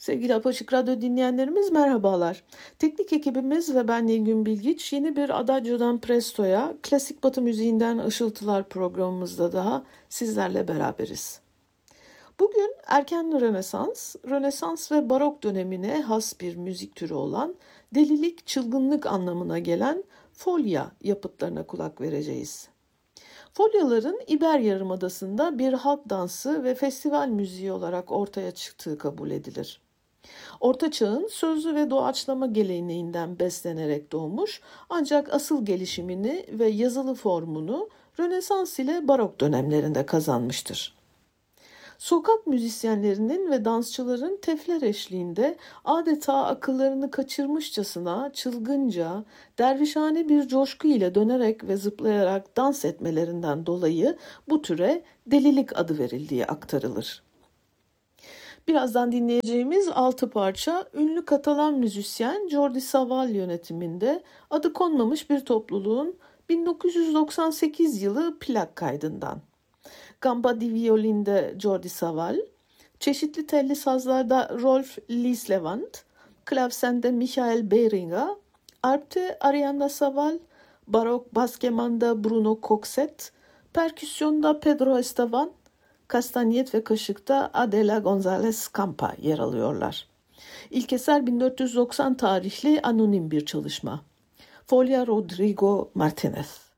Sevgili Apaçık Radyo dinleyenlerimiz merhabalar. Teknik ekibimiz ve ben Nilgün Bilgiç yeni bir Adagio'dan Presto'ya, klasik batı müziğinden ışıltılar programımızda daha sizlerle beraberiz. Bugün erken Rönesans ve Barok dönemine has bir müzik türü olan delilik, çılgınlık anlamına gelen folya yapıtlarına kulak vereceğiz. Folyaların İber Yarımadası'nda bir halk dansı ve festival müziği olarak ortaya çıktığı kabul edilir. Orta Çağ'ın sözlü ve doğaçlama geleneğinden beslenerek doğmuş ancak asıl gelişimini ve yazılı formunu Rönesans ile Barok dönemlerinde kazanmıştır. Sokak müzisyenlerinin ve dansçıların tefler eşliğinde adeta akıllarını kaçırmışçasına, çılgınca, dervişhane bir coşku ile dönerek ve zıplayarak dans etmelerinden dolayı bu türe delilik adı verildiği aktarılır. Birazdan dinleyeceğimiz 6 parça ünlü Katalan müzisyen Jordi Savall yönetiminde adı konmamış bir topluluğun 1998 yılı plak kaydından. Gamba di violinde Jordi Savall, çeşitli telli sazlarda Rolf Lieslevand, klavsende Michael Behringer, arpte Ariana Savall, barok bas kemanda Bruno Coxet, perküsyonda Pedro Estevan, kastanyet ve kaşıkta Adela González Campa yer alıyorlar. İlk eser 1490 tarihli anonim bir çalışma. Folya Rodrigo Martínez.